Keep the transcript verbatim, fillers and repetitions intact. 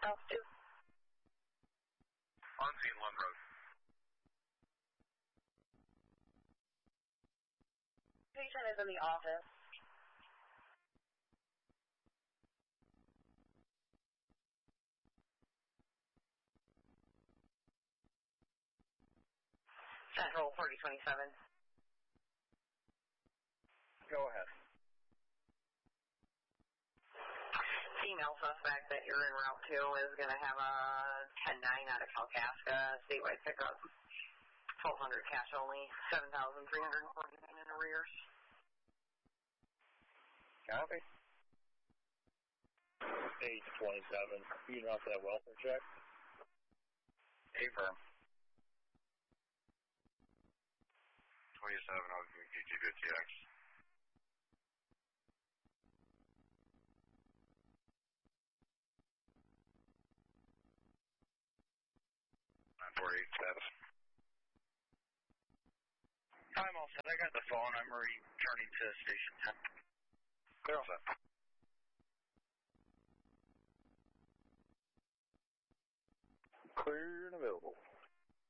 Altitude. On scene, Lund Road. Patient is in the office. Central forty twenty-seven. Go ahead. Female suspect that you're en route to is going to have a ten nine out of Kalkaska, statewide pickup. twelve hundred cash only, seven thousand three hundred forty-nine in arrears. Copy. eight twenty-seven. You know that welfare check? Affirm. twenty-seven, I'll give you G B T X. nine four eight status. I'm all set. I got the phone. I'm returning to station ten. Clear all set. Clear and available.